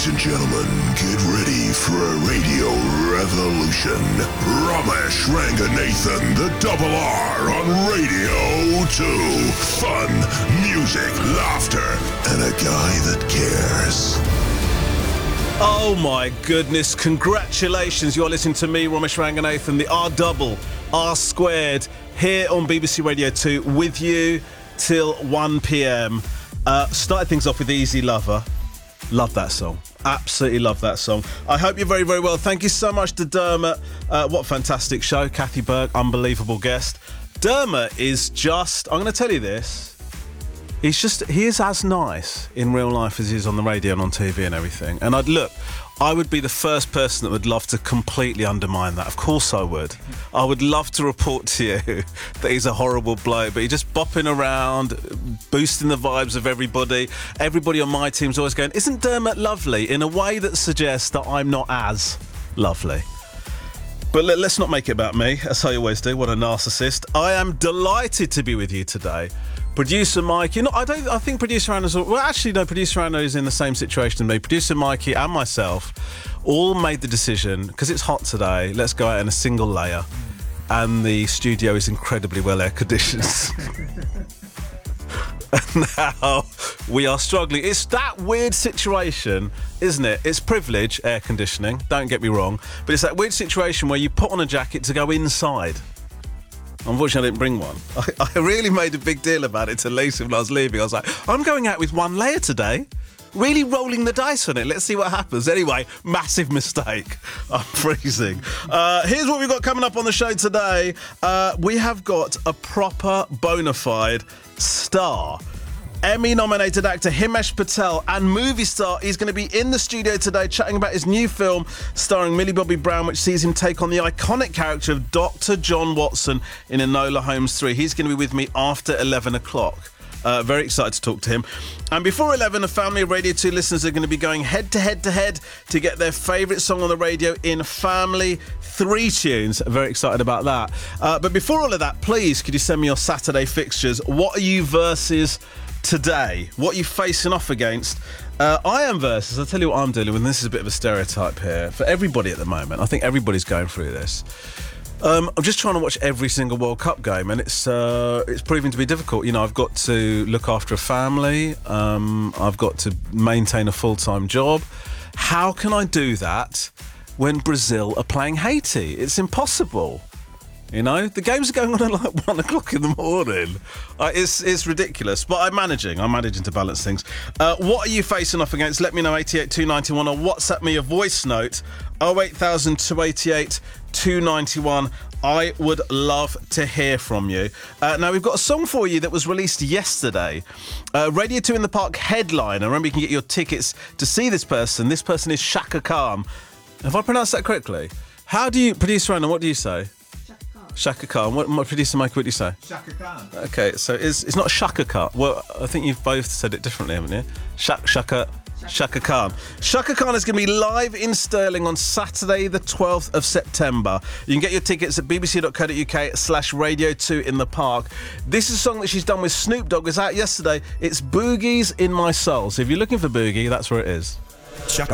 Ladies and gentlemen, get ready for a radio revolution. Ramesh Ranganathan, the Double R on Radio 2. Fun, music, laughter, and a guy that cares. Oh my goodness, congratulations. You're listening to me, Ramesh Ranganathan, the R double, R squared, here on BBC Radio 2 with you till 1 p.m. Started things off with Easy Lover. Love that song. Absolutely love that song. I hope you're very, very well. Thank you so much to Dermot. What a fantastic show. Kathy Burke, unbelievable guest. Dermot is just, I'm going to tell you this, he is as nice in real life as he is on the radio and on TV and everything. And I would be the first person that would love to completely undermine that. Of course I would. I would love to report to you that he's a horrible bloke, but he's just bopping around, boosting the vibes of everybody. Everybody on my team's always going, isn't Dermot lovely? In a way that suggests that I'm not as lovely. But let's not make it about me, as I always do. What a narcissist. I am delighted to be with you today. Producer Mikey, I think Producer Anna's... Well, actually, no, Producer Anna is in the same situation as me. Producer Mikey and myself all made the decision, because it's hot today, let's go out in a single layer. And the studio is incredibly well air-conditioned. And now we are struggling. It's that weird situation, isn't it? It's privilege, air conditioning, don't get me wrong. But it's that weird situation where you put on a jacket to go inside. Unfortunately, I didn't bring one. I really made a big deal about it to Lisa when I was leaving. I was like, I'm going out with one layer today. Really rolling the dice on it. Let's see what happens. Anyway, massive mistake. I'm freezing. Here's what we've got coming up on the show today. We have got a proper bona fide star. Emmy-nominated actor Himesh Patel and movie star. He's going to be in the studio today chatting about his new film starring Millie Bobby Brown, which sees him take on the iconic character of Dr. John Watson in Enola Holmes 3. He's going to be with me after 11 o'clock. Very excited to talk to him. And before 11, a family of Radio 2 listeners are going to be going head-to-head to get their favourite song on the radio in Family 3 tunes. Very excited about that. But before all of that, please, could you send me your Saturday fixtures? What are you versus today? What are you facing off against? I am versus, I'll tell you what I'm dealing with, and this is a bit of a stereotype here for everybody at the moment. I think everybody's going through this. I'm just trying to watch every single World Cup game, and it's proving to be difficult. You know, I've got to look after a family. I've got to maintain a full-time job. How can I do that when Brazil are playing Haiti? It's impossible. You know, the games are going on at like 1 o'clock in the morning. It's ridiculous, but I'm managing to balance things. What are you facing off against? Let me know, 88291, or WhatsApp me a voice note, 08000 288 291. I would love to hear from you. Now, we've got a song for you that was released yesterday. Radio 2 in the Park headliner. Remember, you can get your tickets to see this person. This person is Shaka Khan. Have I pronounced that correctly? How do you... Producer Anna, what do you say? Shaka Khan. What producer Mike, what do you say? Shaka Khan. Okay, so it's not Shaka Khan. Well, I think you've both said it differently, haven't you? Shaka Khan. Shaka Khan is going to be live in Stirling on Saturday, the 12th of September. You can get your tickets at bbc.co.uk/Radio 2 in the Park. This is a song that she's done with Snoop Dogg. It was out yesterday. It's Boogie's in My Soul. So if you're looking for Boogie, that's where it is. Shaka